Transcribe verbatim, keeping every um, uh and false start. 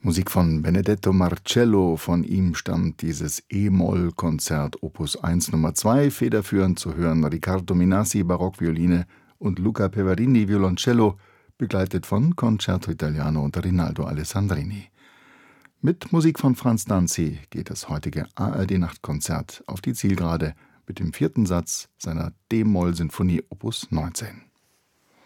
Musik von Benedetto Marcello, von ihm stammt dieses E-Moll-Konzert Opus eins Nummer zwei, federführend zu hören Riccardo Minassi, Barockvioline und Luca Peverini, Violoncello, begleitet von Concerto Italiano und Rinaldo Alessandrini. Mit Musik von Franz Danzi geht das heutige A R D-Nachtkonzert auf die Zielgerade mit dem vierten Satz seiner D-Moll-Sinfonie Opus neunzehn.